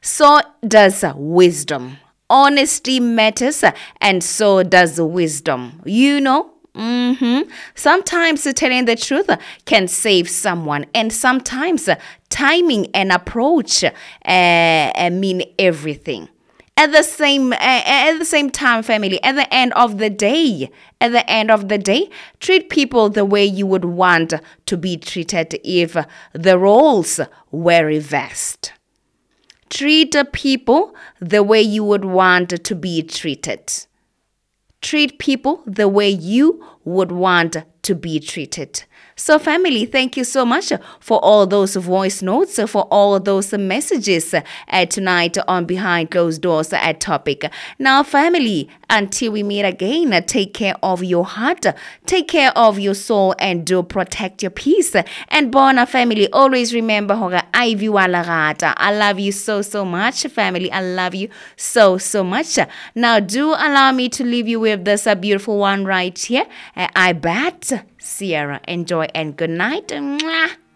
so does wisdom. Honesty matters, and so does wisdom. Sometimes telling the truth can save someone, and sometimes timing and approach mean everything. At the same time, family, at the end of the day, treat people the way you would want to be treated if the roles were reversed. Treat people the way you would want to be treated. Treat people the way you would want to be treated. So family, thank you so much for all those voice notes, for all those messages tonight on Behind Closed Doors topic. Now family, until we meet again, take care of your heart, take care of your soul, and do protect your peace. And Bona family, always remember I love you so much, family. I love you so much. Now do allow me to leave you with this beautiful one right here. I bet Sierra. Enjoy and good night. Mwah.